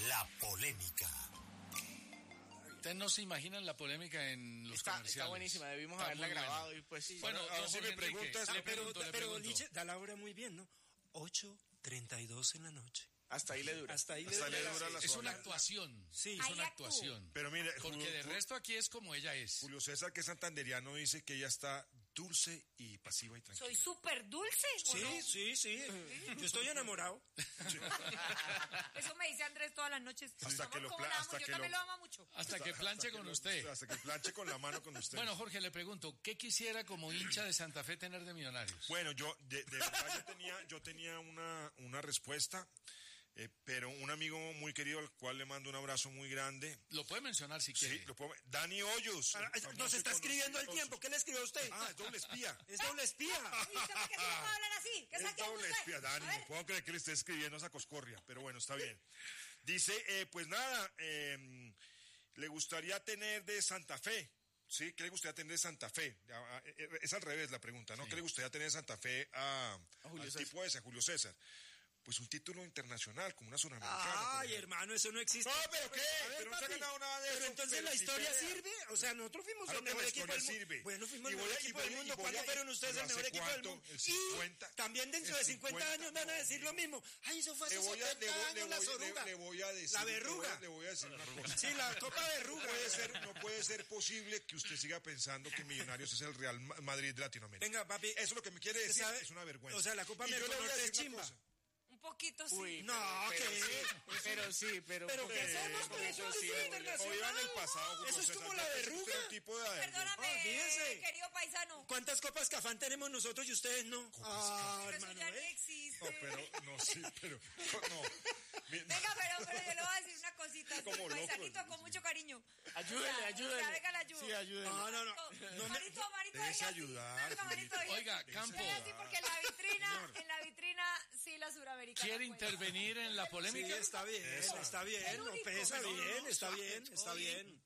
La polémica. Ustedes no se imaginan la polémica en los comerciales. Está buenísima, debimos haberla grabado y pues sí. Bueno, si me preguntas, le pregunto. Pero Liche da la hora muy bien, ¿no? 8:32 en la noche. Hasta ahí le dura. Hasta ahí le dura la Es una actuación. Sí, es una actuación. Pero mire, porque de resto aquí es como ella es. Julio César, que es santanderiano, dice que ella está dulce y pasiva y tranquila. Soy súper dulce. Sí, no? sí. Yo estoy enamorado. Eso me dice Andrés todas las noches. Hasta que lo ¿Cómo la amo? Yo también lo amo mucho. Hasta que planche con usted. Hasta que planche con la mano con usted. Bueno, Jorge, le pregunto, ¿qué quisiera como hincha de Santa Fe tener de Millonarios? Bueno, yo de verdad yo tenía una respuesta. Pero un amigo muy querido al cual le mando un abrazo muy grande. Lo puede mencionar si quiere. Sí, lo puedo. Dani Hoyos. Nos está escribiendo al tiempo. ¿Qué le escribió a usted? Es doble espía. Es doble espía. ¿Y usted por qué se va a hablar así? ¿Qué Es doble espía, Dani. No puedo creer que le esté escribiendo esa coscorria, pero bueno, está bien. Dice, pues nada, le gustaría tener de Santa Fe. Sí, ¿qué le gustaría tener de Santa Fe? Es al revés la pregunta, ¿no? Sí. ¿Qué le gustaría tener de Santa Fe al tipo ese, a Julio César? Pues un título internacional, como una Sudamericana. Ay, hermano, eso no existe. No, ¿pero qué? Pero no se ha ganado nada de eso. Pero entonces la historia sirve. O sea, nosotros fuimos el mejor equipo del mundo. Bueno, fuimos el mejor equipo del mundo. ¿Cuándo fueron ustedes el mejor equipo del mundo? Y también dentro de 50 años van a decir lo mismo. Ay, eso fue hace 70 años, la Soruga. Le voy a decir. La verruga. Le voy a decir una cosa. Sí, la Copa Verruga. No puede ser posible que usted siga pensando que Millonarios es el Real Madrid de Latinoamérica. Venga, papi. Eso es lo que me quiere decir. Es una vergüenza. O sea, la Copa Merconorte es chimba. Un poquito sí. Uy, no, pero sí. Pero ¿qué somos? Pero eso es internacional. Hoy en el pasado. Eso es como la verruga. Perdóname, querido paisano. ¿Cuántas copas Cafán tenemos nosotros y ustedes no? Pero eso ya no existe. No, pero no. Venga, pero yo le voy a decir una cosita. Como paisanito, con mucho cariño. Ayúdenle. Ya, venga, la ayuda. Sí, ayúdenle. No. Marito, déjese ayudar. Oiga, Campo. Sí, porque en la vitrina, sí, la suramericana. ¿Quiere intervenir en la polémica? Sí, está bien. No pesa bien, está bien.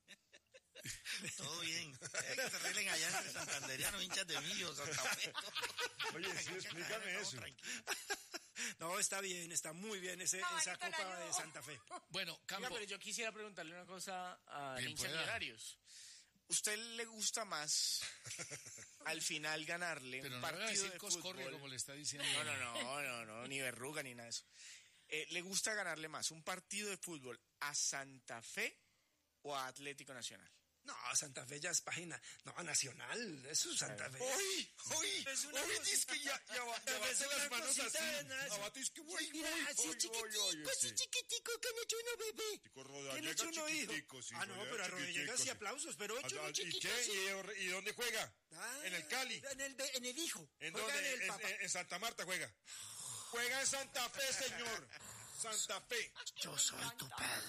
Todo bien. Que se arreglen allá en Santanderiano, hinchas de Millo, Santa Fe. Oye, sí, explícame eso. No, está bien, está muy bien esa Copa de Santa Fe. Bueno, Campo. Oiga, pero yo quisiera preguntarle una cosa a hinchas Millonarios. ¿Usted le gusta más al final ganarle pero un no partido decir de coscorre fútbol? Como le está diciendo. No, ni verruga ni nada de eso. ¿Le gusta ganarle más un partido de fútbol a Santa Fe o a Atlético Nacional? No, Santa Fe ya es página. No, Nacional, eso es Santa Fe. Hoy, dice que ya abate las manos así. Abate, es que mira, así chiquitico, que han hecho uno, bebé. ¿Qué han hecho uno, hijo? No, pero a Rodríguez y aplausos, pero hecho uno chiquito. ¿Y qué? ¿Y dónde juega? En el Cali. En el hijo. ¿En dónde? En Santa Marta juega. Juega en Santa Fe, señor. Santa Fe. Yo soy tu padre.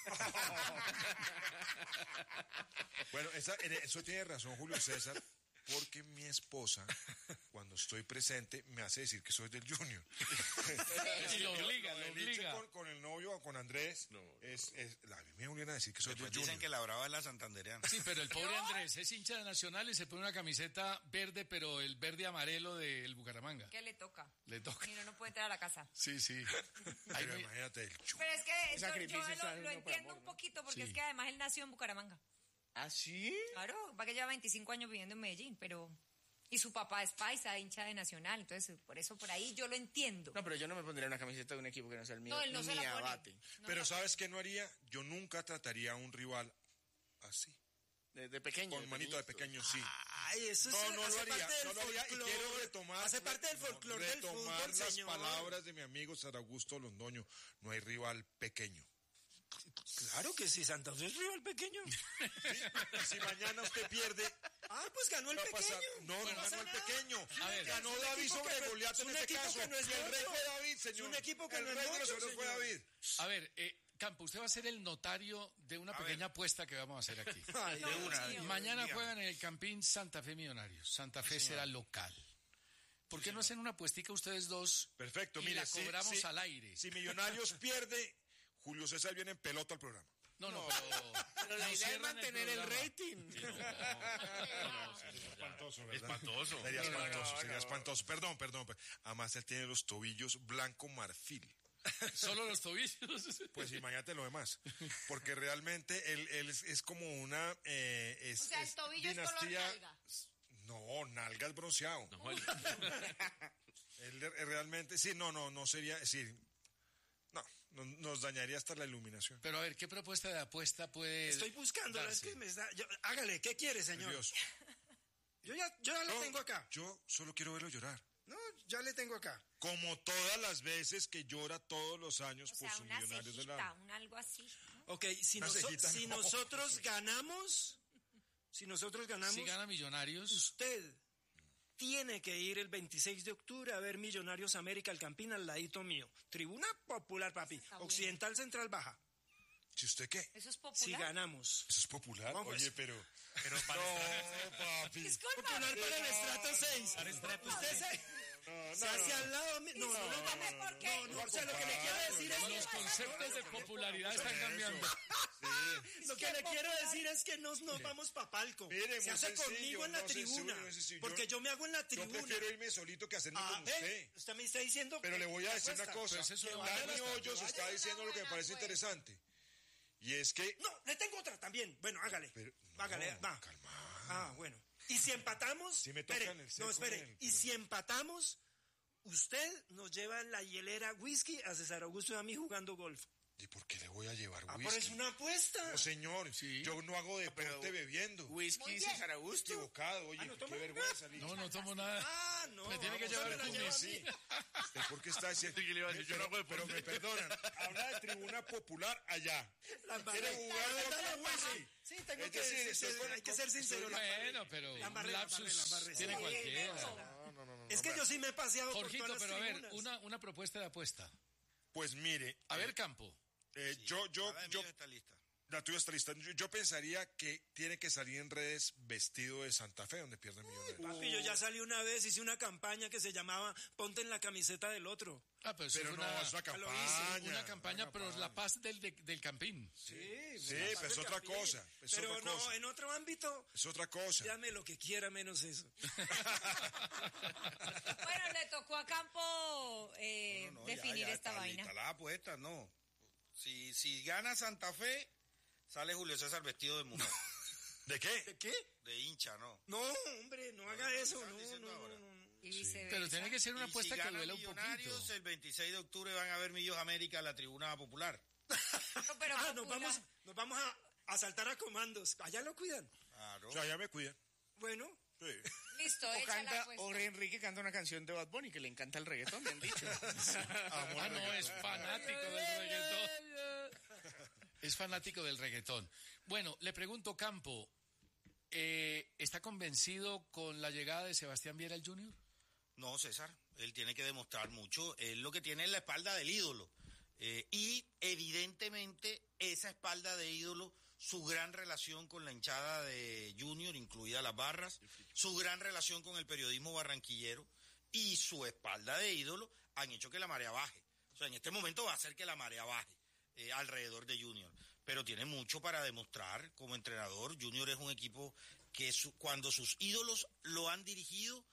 Bueno, eso tiene razón Julio César, porque mi esposa, cuando estoy presente, me hace decir que soy del Junior. Y lo obliga. Con el novio o con Andrés, a mí me obligan a decir que soy del Junior. Dicen que la brava es la santanderiana. Sí, pero el pobre Andrés es hincha de Nacional y se pone una camiseta verde, pero el verde amarelo del Bucaramanga. ¿Qué le toca? Le toca. Y no puede entrar a la casa. Sí. Pero imagínate el Junior. Pero es que yo lo entiendo un poquito, porque es que además él nació en Bucaramanga. ¿Ah, sí? Claro, va que lleva 25 años viviendo en Medellín, pero... Y su papá es paisa, hincha de Nacional, entonces por eso por ahí yo lo entiendo. No, pero yo no me pondría una camiseta de un equipo que no sea el mío. No, él no se la pone. Abate. Pero ¿sabes qué no haría? Yo nunca trataría a un rival así. De pequeño. Con manito de pequeño, sí. Ay, eso no lo haría. Y quiero retomar. Hace parte del folclore del fútbol, las señor. palabras de mi amigo Sara Augusto Londoño. No hay rival pequeño. Claro que sí, Santa Fe es rival pequeño. ¿Sí? Si mañana usted pierde... pues ganó el pequeño. No ganó el pequeño. A ver, ganó David sobre Goliat en este caso. Que no es y el rey fue David, señor. Es un equipo que el no es rey de los mucho, fue David. A ver, Campo, usted va a ser el notario de una pequeña apuesta que vamos a hacer aquí. Mañana juegan en el Campín Santa Fe Millonarios. Santa Fe será local. ¿Por qué no hacen una apuestica ustedes dos? Perfecto, y mire, la cobramos al aire? Si Millonarios pierde, Julio César viene en pelota al programa. No. Pero la idea es mantener el rating. Sí, Sería espantoso, ¿verdad? Sería espantoso. Perdón. Además, él tiene los tobillos blanco marfil. Solo los tobillos. Pues imagínate lo demás. Porque realmente él es como una... o sea, el tobillo dinastía, es color nalga. No, nalga es bronceado. No, él realmente... Sí, no sería... Sí, nos dañaría hasta la iluminación. Pero a ver, ¿qué propuesta de apuesta puede Estoy buscándola, es que hágale, ¿qué quiere, señor? Dios. Yo ya lo tengo acá. Yo solo quiero verlo llorar. No, ya le tengo acá. Como todas las veces que llora todos los años O por sea, sus una millonarios del cejita, alma. algo así. Ok, si nosotros ganamos, Si gana Millonarios, usted tiene que ir el 26 de octubre a ver Millonarios América, el Campín, al ladito mío. Tribuna popular, papi. Occidental Central Baja. ¿Si usted qué? ¿Eso es popular? Si ganamos. ¿Eso es popular? Vamos. Oye, pero Pero para no, papi. Disculpa. Popular para el estrato 6. Usted se hace al lado mío. No, o sea, lo que le quiero decir es los conceptos de popularidad están cambiando. Lo que le quiero decir es que nos vamos pa' palco. Mire, se muy hace sencillo, conmigo en la no, tribuna. sencillo. Porque yo me hago en la Yo tribuna. prefiero irme solito que hacerme con usted. Usted me está diciendo. Pero le voy a decir una apuesta. cosa. Pues eso lo Dani vale Hoyos está diciendo lo que me parece interesante. Y es que... No, le tengo otra también. Bueno, hágale. Hágale, va. Calma. Bueno. Y si empatamos. Si me tocan el seco, espere. Y si empatamos, usted nos lleva en la hielera whisky a César Augusto y a mí jugando golf. ¿Y por qué le voy a llevar whisky? Pero es una apuesta. No, señor. Sí. Yo no hago deporte bebiendo. Whisky César Augusto. Equivocado, oye, ¿no qué toma? vergüenza. No tomo nada. No. Me tiene que vamos, llevar me la lleva a cumis. mí. ¿Usted por qué está diciendo? Pero me perdonan. Habla de tribuna popular allá. La embarré. ¿Quiere jugar Dale, whisky? Sí, tengo Es que decir, decir, hay que ser sincero. Bueno, pero La embarré, un lapsus tiene Sí, cualquiera. No. Es que yo sí me he paseado por Jorgito, todas las pero a ver, tribunas. una propuesta de apuesta. Pues mire. A ver, Campo. Yo, Está lista. la tuya está lista. Yo pensaría que tiene que salir en redes vestido de Santa Fe, donde pierde Millonarios. Papi, yo ya salí una vez, hice una campaña que se llamaba Ponte en la camiseta del otro. Pero Pero es no, es una campaña. una campaña, pero es la paz del Campín. Sí, pero es otra cosa. Pero no, en otro ámbito, Es otra cosa. llame lo que quiera menos eso. Bueno, le tocó a Campo definir esta está vaina. lista la apuesta, no. Si gana Santa Fe, sale Julio César vestido de mujer. ¿De qué? ¿De qué? De hincha, ¿no? No, hombre, no haga eso. están diciendo ahora? No. Y viceversa. Pero tiene que ser una Y apuesta si que gana duela un poquito. Millonarios, el 26 de octubre van a ver Millos América en la tribuna popular. No, pero popular. Nos vamos a saltar a comandos. Allá lo cuidan. Claro. O sea, ya me cuidan. Bueno, Sí. Listo, echa la apuesta. O Enrique canta una canción de Bad Bunny que le encanta el reggaetón, me han dicho. No, es fanático del reggaetón. Es fanático del reggaetón. Bueno, le pregunto, Campo, ¿está convencido con la llegada de Sebastián Viera al Junior? No, César, él tiene que demostrar mucho. Él lo que tiene es la espalda del ídolo. Y evidentemente esa espalda de ídolo, su gran relación con la hinchada de Junior, incluida las barras, su gran relación con el periodismo barranquillero y su espalda de ídolo han hecho que la marea baje. O sea, en este momento va a hacer que la marea baje alrededor de Junior. Pero tiene mucho para demostrar como entrenador. Junior es un equipo que cuando sus ídolos lo han dirigido,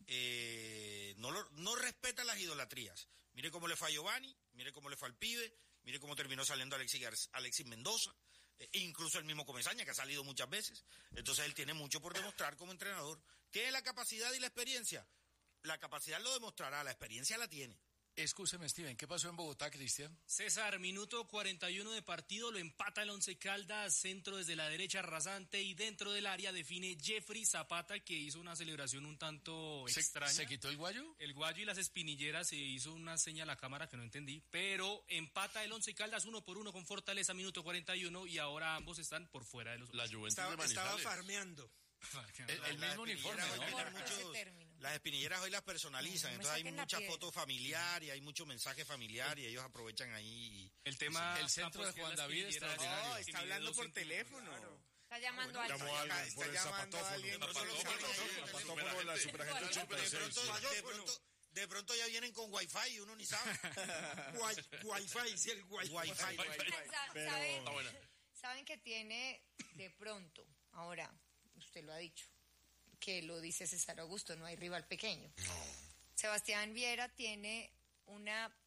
no respeta las idolatrías. Mire cómo le fue a Giovanni, mire cómo le fue al pibe, mire cómo terminó saliendo Alexis Mendoza, incluso el mismo Comesaña, que ha salido muchas veces. Entonces él tiene mucho por demostrar como entrenador. ¿Qué es la capacidad y la experiencia? La capacidad lo demostrará, la experiencia la tiene. Escúcheme, Steven, ¿qué pasó en Bogotá, Cristian? César, minuto 41 de partido, lo empata el Once Caldas, centro desde la derecha rasante y dentro del área define Jeffrey Zapata, que hizo una celebración un tanto extraña. ¿Se quitó el guayo? El guayo y las espinilleras, se hizo una seña a la cámara que no entendí, pero empata el Once Caldas 1-1 con Fortaleza, minuto 41, y ahora ambos están por fuera de los... La Juventus de estaba Manizales. farmeando. El mismo uniforme, ¿no? Las espinilleras hoy las personalizan, entonces hay mucha foto familiar y hay mucho mensaje familiar y ellos aprovechan ahí. El tema... El centro de Juan David extraordinario. No, está hablando por teléfono. Está llamando a Llamó a alguien. alguien por el zapatófono de la Superagente 86. De pronto ya vienen con wifi y uno ni sabe. Wi-Fi, sí, el Wi-Fi. ¿Saben que tiene de pronto, ahora, usted lo ha dicho, que lo dice César Augusto, no hay rival pequeño? No. Sebastián Viera tiene una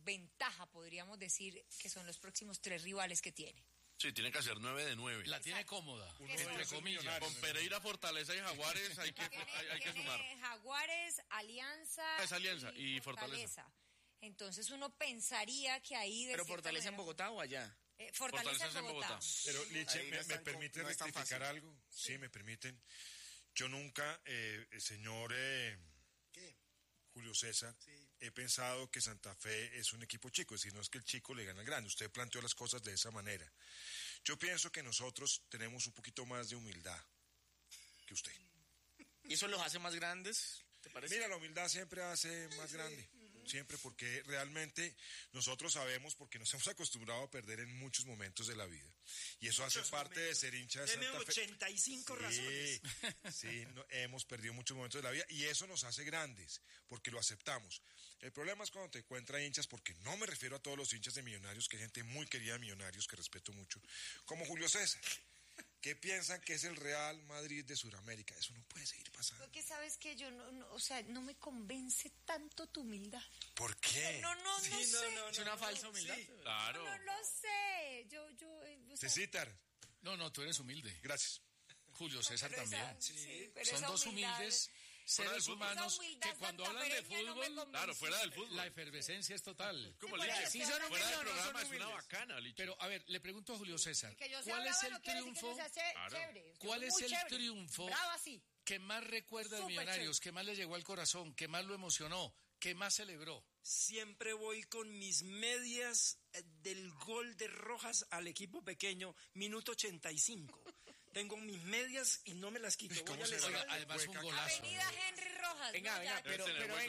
ventaja, podríamos decir, que son los próximos 3 rivales que tiene. Sí, tiene que hacer 9 de 9. La tiene cómoda, entre comillas. Con Pereira, Fortaleza y Jaguares hay que sumar. Jaguares, Alianza. Es Alianza y Fortaleza. Entonces uno pensaría que ahí... ¿Pero Fortaleza en Bogotá o allá? Fortaleza en Bogotá. Pero, Liche, ¿me permite rectificar algo? Sí, me permiten. Yo nunca, señor Julio César, he pensado que Santa Fe es un equipo chico, es decir, no es que el chico le gana al grande. Usted planteó las cosas de esa manera. Yo pienso que nosotros tenemos un poquito más de humildad que usted. ¿Y eso los hace más grandes, te parece? Mira, la humildad siempre hace más grande. Siempre, porque realmente nosotros sabemos, porque nos hemos acostumbrado a perder en muchos momentos de la vida. Y eso hace parte de ser hincha de Santa Fe. 85 razones. Sí, hemos perdido muchos momentos de la vida y eso nos hace grandes, porque lo aceptamos. El problema es cuando te encuentras hinchas, porque no me refiero a todos los hinchas de Millonarios, que hay gente muy querida de Millonarios, que respeto mucho, como Julio César, que piensan que es el Real Madrid de Sudamérica. Eso no puede seguir pasando. Porque sabes que yo no me convence tanto tu humildad. ¿Por qué? No sé. Es una falsa humildad. Sí. Claro. No lo sé. Cecitar. No, tú eres humilde. Gracias. Julio César también. Pero son dos humildes seres humanos que cuando hablan de fútbol, claro, fuera del fútbol, la efervescencia es total. Como Liche, sí, son fuera del humildes, programa son es una humildes. bacana, Liche. Pero a ver, le pregunto a Julio César, ¿cuál ¿cuál es el triunfo? ¿Cuál es el triunfo que más recuerda de Millonarios, que más le llegó al corazón, que más lo emocionó, que más celebró? Siempre voy con mis medias del gol de Rojas al equipo pequeño, minuto 85. Tengo mis medias y no me las quito. Además fue un golazo. Avenida Henry Rojas. Venga, pero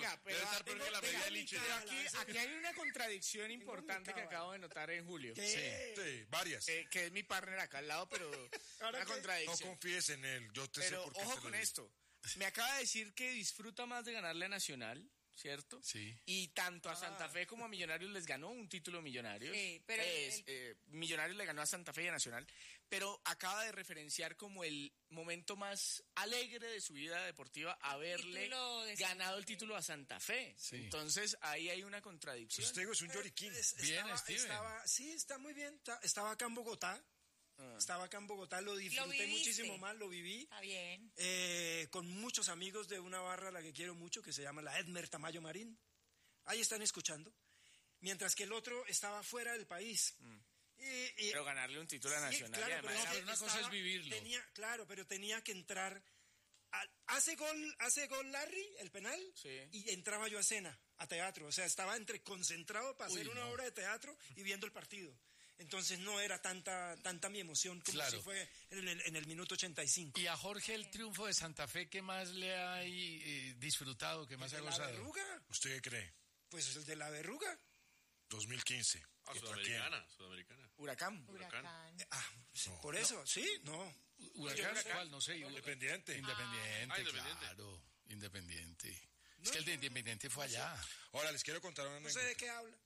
aquí hay una contradicción importante que acabo de notar en Julio. Sí, varias. Que es mi partner acá al lado, pero una contradicción. No confíes en él, yo te sé por qué. Ojo con esto. Me acaba de decir que disfruta más de ganarle a Nacional, ¿cierto? Sí. Y tanto a Santa Fe como a Millonarios les ganó un título Millonarios. Sí, pero Millonarios le ganó a Santa Fe y a Nacional, pero acaba de referenciar como el momento más alegre de su vida deportiva haberle ganado el título a Santa Fe. Sí. Entonces ahí hay una contradicción. Usted es un lloriquín. Bien, Steven. Sí, está muy bien. Estaba acá en Bogotá. Lo disfruté muchísimo más, lo viví. Está bien. Con muchos amigos de una barra a la que quiero mucho, que se llama la Edmer Tamayo Marín. Ahí están escuchando. Mientras que el otro estaba fuera del país. Pero ganarle un título a Nacional. Claro, y además, pero una cosa es vivirlo. Pero tenía que entrar. Hace gol Larry, el penal, sí. Y entraba yo a escena, a teatro. O sea, estaba concentrado para hacer una obra de teatro y viendo el partido. Entonces no era tanta mi emoción como si fue en el minuto 85. ¿Y a Jorge el triunfo de Santa Fe qué más le ha disfrutado, qué más ha gozado? ¿La verruga? ¿Usted qué cree? Pues el de la verruga. 2015. Sudamericana. Huracán. Por eso, sí, no. ¿Huracán? ¿Cuál? No sé. Independiente. Claro. Independiente. Es que el de Independiente fue allá. Ahora les quiero contar una anécdota. No sé de qué habla.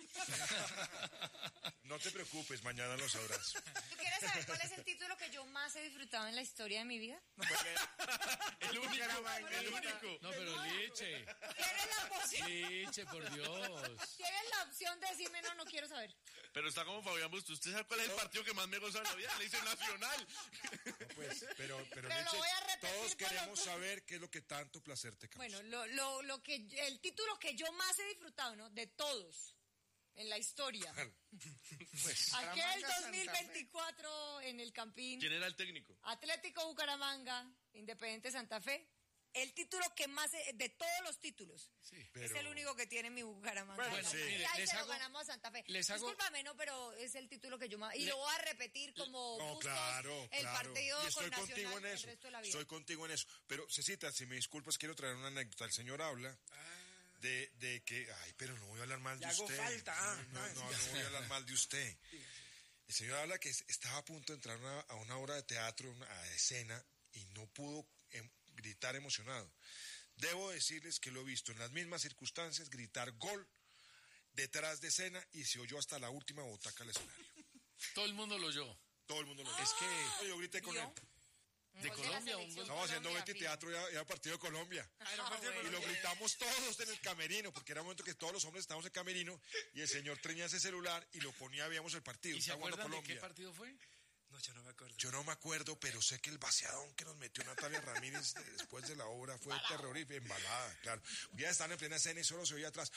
No te preocupes, mañana lo sabrás. ¿Tú quieres saber cuál es el título que yo más he disfrutado en la historia de mi vida? El único. No, pero Liche. Tienes la posibilidad. Liche, por Dios. Tienes la opción de decirme no quiero saber. Pero está como Fabián Busto. ¿Usted sabe cuál es el partido que más me goza en la vida? Le dice Nacional. No, pues, pero Lo Liche, voy a repetir todos por queremos saber qué es lo que tanto placer te causa. Bueno, el título que yo más he disfrutado, ¿no? De todos. En la historia. Pues, Aquel 2024 en el Campín. ¿Quién era el técnico? Atlético Bucaramanga, Independiente Santa Fe. El título que más, de todos los títulos, es el único que tiene mi Bucaramanga. Bueno, y ahí se lo ganamos a Santa Fe. Discúlpame, no, pero es el título que yo más... Y lo voy a repetir como el partido estoy con contigo Nacional en eso. el resto de la vida. Estoy contigo en eso. Pero, Cecita, si me disculpas, quiero traer una anécdota. El señor habla... De que, pero no voy a hablar mal de usted. No voy a hablar mal de usted. El señor habla que estaba a punto de entrar a una obra de teatro, a escena, y no pudo gritar emocionado. Debo decirles que lo he visto en las mismas circunstancias, gritar gol detrás de escena y se oyó hasta la última butaca del escenario. Todo el mundo lo oyó. Todo el mundo lo oyó. Es que yo grité con él. De Colombia, estamos haciendo Betty Teatro y era partido de Colombia. Y lo gritamos todos en el camerino, porque era un momento que todos los hombres estábamos en camerino y el señor tenía ese celular y lo ponía, veíamos el partido. ¿Y se acuerdan de qué partido fue? No, yo no me acuerdo. Yo no me acuerdo, pero sé que el vaciadón que nos metió Natalia Ramírez después de la obra fue terrorífico, embalada, claro. Un día estaban en plena escena y solo se oía atrás.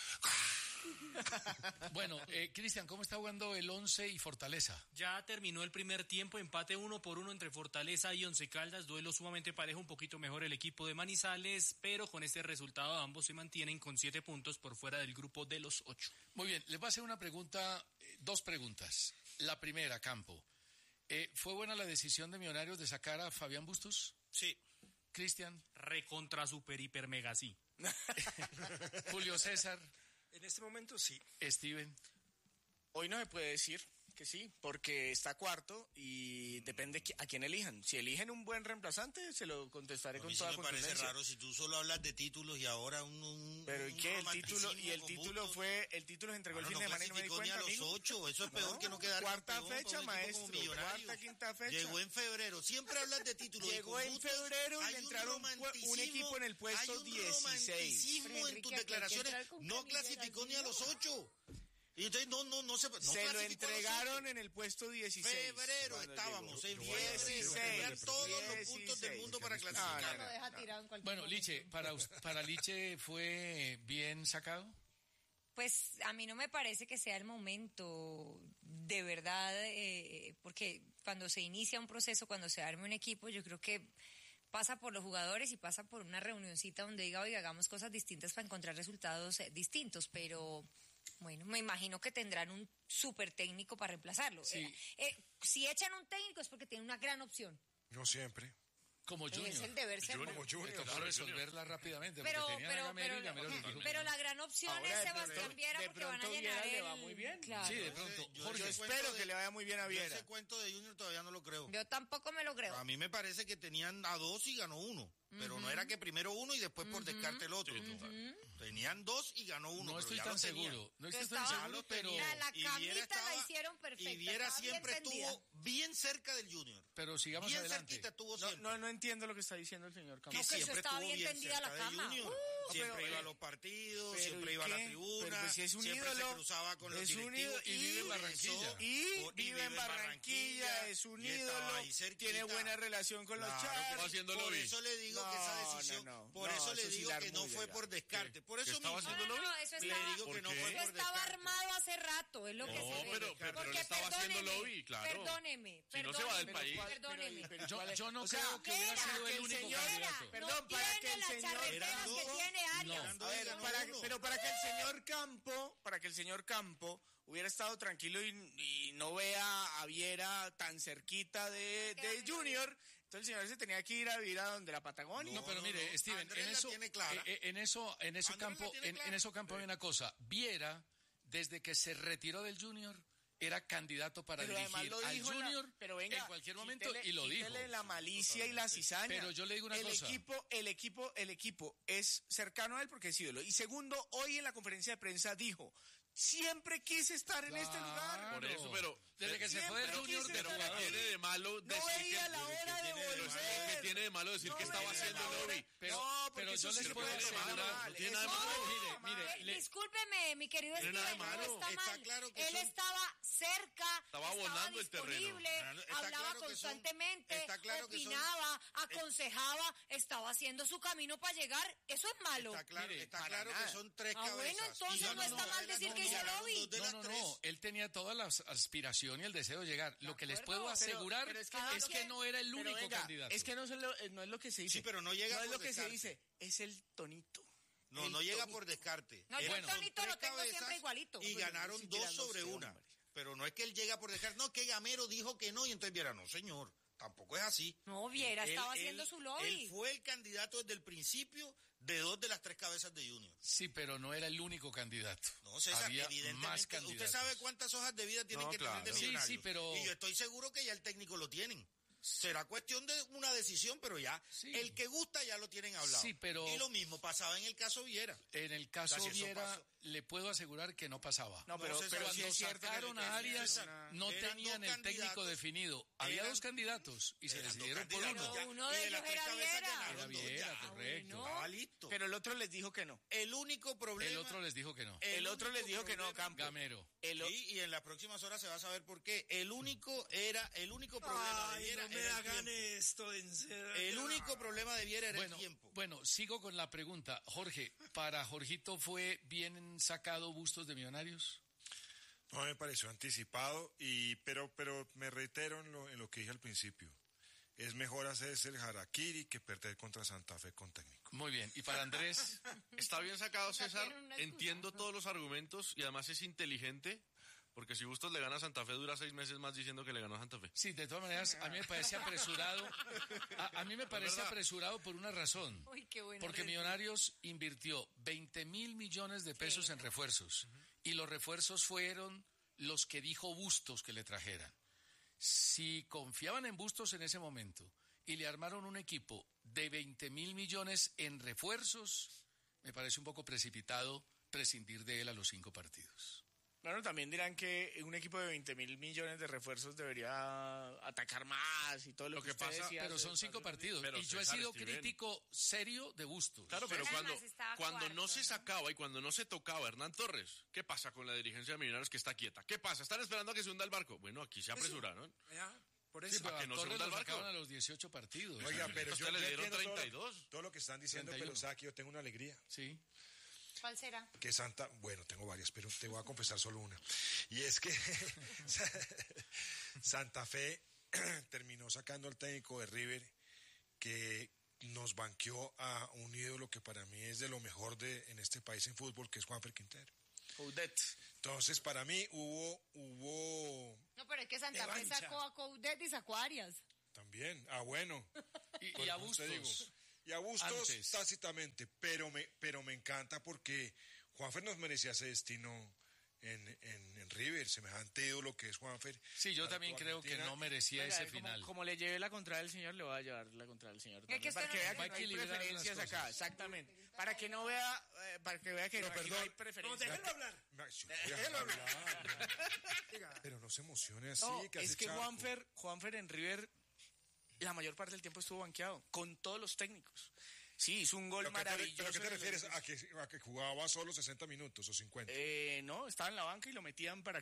Bueno, Cristian, ¿cómo está jugando el Once y Fortaleza? Ya terminó el primer tiempo, empate 1-1 entre Fortaleza y Once Caldas, duelo sumamente parejo, un poquito mejor el equipo de Manizales, pero con este resultado ambos se mantienen con 7 puntos por fuera del grupo de los 8. Muy bien, les voy a hacer una pregunta, dos preguntas. La primera, Campo. ¿Fue buena la decisión de Millonarios de sacar a Fabián Bustos? Sí. Cristian. Recontra super hiper mega sí. Julio César. En este momento sí. Steven. Hoy no se puede decir que sí, porque está cuarto y depende a quién elijan. Si eligen un buen reemplazante, se lo contestaré con toda contundencia. Me parece raro si tú solo hablas de títulos y ahora Pero ¿y qué? El título se entregó el fin de semana y no me di cuenta, a los 8, eso es peor que no quedar cuarta campeón, fecha, maestro, cuarta, quinta fecha. Llegó en febrero, siempre hablas de títulos. Llegó en febrero y le entraron un equipo en el puesto 16. Hay un romanticismo en tus declaraciones, no clasificó ni a los 8. Y entonces se lo entregaron en el puesto 16. Febrero estábamos, en febrero. Tenían todos los puntos del mundo para clasificar. Bueno, Liche, para Liche fue bien sacado. Pues a mí no me parece que sea el momento, de verdad, porque cuando se inicia un proceso, cuando se arme un equipo, yo creo que pasa por los jugadores y pasa por una reunioncita donde diga, oiga, hagamos cosas distintas para encontrar resultados distintos, pero bueno, me imagino que tendrán un súper técnico para reemplazarlo. Sí. Si echan un técnico es porque tienen una gran opción. No siempre. Como Junior. Es el deber ser. Como Junior. Para resolverla rápidamente. Pero la gran opción es Sebastián Viera porque van a llenar le va muy bien. Claro. Sí, de pronto. Yo espero que le vaya muy bien a Viera. Ese cuento de Junior todavía no lo creo. Yo tampoco me lo creo. A mí me parece que tenían a 2 y ganó 1. Pero no era que primero uno y después por descarte el otro. Tenían 2 y ganó 1. No estoy tan seguro. No estoy tan seguro, pero... La camita la hicieron perfecta. Y Viera siempre estuvo bien cerca del Junior. Pero sigamos bien adelante. Cerquita estuvo siempre. No entiendo lo que está diciendo el señor Campo. No, que siempre estaba bien tendida la cama. Siempre iba a los partidos, siempre iba a la tribuna, pues si es un siempre ídolo, se cruzaba con los directivos. Y vive en Barranquilla. Y vive en Barranquilla, es un ídolo, tiene buena relación con los Char. Por eso le digo que esa decisión, por eso le digo que no fue por descarte. Por eso estaba haciendo lobby. Le digo que no fue por descarte. Estaba armado hace rato, es lo que se ve. Pero él estaba haciendo lobby, claro. Perdóneme. Si no se va del país. Perdóneme. Yo no creo que hubiera sido el único candidato. Perdón, para que el señor... que tiene Arias. Pero para que el señor Campo hubiera estado tranquilo y no vea a Viera tan cerquita de Junior, entonces el señor se tenía que ir a vivir a donde la Patagonia. No, pero mire, Steven, en eso Campo hay una cosa. Viera, desde que se retiró del Junior, era candidato para dirigir al Junior en cualquier momento y lo dijo. La malicia y la cizaña. Pero yo le digo una cosa. El equipo es cercano a él porque es ídolo. Y segundo, hoy en la conferencia de prensa dijo: siempre quise estar en este lugar. Por eso, pero desde que se fue del Junior, pero ¿qué tiene de malo decir que tiene de malo decir que estaba haciendo lobby? Pero yo les puedo asegurar, no tiene nada de malo. Mire, discúlpeme, mi querido Steven, no está mal. Él estaba cerca, estaba disponible, hablaba constantemente, opinaba, aconsejaba, estaba haciendo su camino para llegar. Eso es malo. Está claro que son 3 cabezas. Bueno, entonces no está mal decir que hizo lobby. No, él tenía toda la aspiración y el deseo de llegar. Lo que les puedo asegurar es que no era el único candidato. Es que no es lo que se dice. Sí, pero no llega por descarte. No es lo que se dice, es el tonito. No llega por descarte. No, yo el tonito lo tengo siempre igualito. Y ganaron 2 sobre 1. Pero no es que él llega por descarte. No, que Gamero dijo que no y entonces Viera, no, señor. Tampoco es así. No, Viera estaba haciendo su lobby. Él fue el candidato desde el principio de 2 de las 3 cabezas de Junior. Sí, pero no era el único candidato. No, César, había evidentemente. Más candidatos. ¿Usted sabe cuántas hojas de vida tienen que tener de Millonarios? Sí, pero... Y yo estoy seguro que ya el técnico lo tienen. Será cuestión de una decisión, pero ya el que gusta ya lo tienen hablado. Sí, pero... Y lo mismo pasaba en el caso Viera. En el caso Viera... le puedo asegurar que no pasaba. No, pero cuando sacaron a Arias, no tenían el técnico definido. Había dos candidatos y se decidieron por uno. Uno de ellos era Viera. Era Viera, correcto. Estaba listo. Pero el otro les dijo que no. El único problema... El otro les dijo que no. El otro les dijo que no, Campo. Gamero. Y en las próximas horas se va a saber por qué. El único problema de Viera no me hagan esto, en serio. El único problema de Viera era el tiempo. Bueno, sigo con la pregunta. Jorge, ¿para Jorgito fue bien sacado Bustos de Millonarios? No, me pareció anticipado, pero me reitero en lo que dije al principio. Es mejor hacerse el harakiri que perder contra Santa Fe con técnico. Muy bien. ¿Y para Andrés? Está bien sacado, César. Entiendo todos los argumentos y además es inteligente. Porque si Bustos le gana a Santa Fe, dura 6 meses más diciendo que le ganó a Santa Fe. Sí, de todas maneras, a mí me parece apresurado. A mí me parece apresurado por una razón. Uy, qué bueno. Porque Millonarios invirtió 20.000 millones de pesos en refuerzos. Y los refuerzos fueron los que dijo Bustos que le trajeran. Si confiaban en Bustos en ese momento y le armaron un equipo de 20.000 millones en refuerzos, me parece un poco precipitado prescindir de él a los 5 partidos. Bueno, también dirán que un equipo de 20.000 millones de refuerzos debería atacar más y todo lo que pasa. Pero son 5 partidos. Y yo he sido crítico serio de Bustos. Claro, pero cuando no se sacaba y cuando no se tocaba Hernán Torres, ¿qué pasa con la dirigencia de Millonarios que está quieta? ¿Qué pasa? ¿Están esperando a que se hunda el barco? Bueno, aquí se apresuraron. Por eso. Sí, pero que no se hunda el barco. A los 18 partidos. Oiga, pero yo le dieron entiendo 32. Todo lo que están diciendo, 31. Pero sabe que yo tengo una alegría. Sí. ¿Cuál será? Que bueno, tengo varias, pero te voy a confesar solo una. Y es que Santa Fe terminó sacando al técnico de River que nos banqueó a un ídolo que para mí es de lo mejor en este país en fútbol, que es Juanfer Quintero. Coudet. Entonces, para mí hubo... No, pero es que Santa Fe sacó a Coudet y sacó a Arias. También, bueno. Y a Bustos. Y a Bustos tácitamente, pero me encanta porque Juanfer nos merecía ese destino en River, semejante ídolo que es Juanfer. Sí, yo también creo que no merecía ese final. Como le llevé la contra del señor, le voy a llevar la contra del señor. Para que vea que no hay preferencias acá, exactamente. Para que no vea, para que vea que no hay preferencias. No, déjelo hablar. Déjelo hablar. Pero no se emocione así. No, es que Juanfer en River la mayor parte del tiempo estuvo banqueado, con todos los técnicos. Sí, hizo un gol maravilloso. ¿Pero qué te refieres? ¿A que jugaba solo 60 minutos o 50? No, estaba en la banca y lo metían para